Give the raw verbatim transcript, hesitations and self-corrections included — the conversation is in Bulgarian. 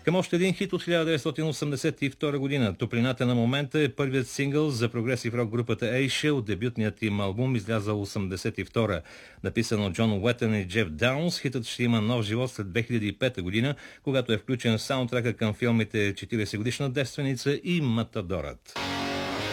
Към още един хит от хиляда деветстотин осемдесет и втора година. Топлината на момента е първият сингъл за прогресив рок групата Asia от дебютният им албум, излязъл осемдесет и втора. Написан от Джон Уетън и Джеф Даунс, хитът ще има нов живот след две хиляди и пета година, когато е включен в саундтрака към филмите четиридесет годишна девственица и Матадорът.